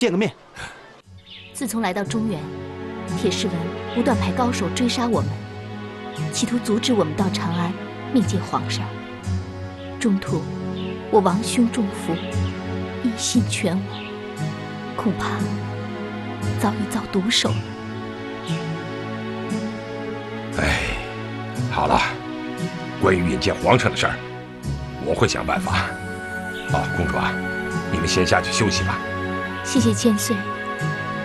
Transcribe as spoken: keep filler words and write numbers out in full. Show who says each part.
Speaker 1: 见个面。
Speaker 2: 自从来到中原，铁狮文不断派高手追杀我们，企图阻止我们到长安面见皇上。中途，我王兄中伏，一心全无，恐怕早已遭毒手了。
Speaker 3: 哎，好了，关于引见皇上的事儿，我会想办法。啊，公主啊，你们先下去休息吧。
Speaker 2: 谢谢千岁。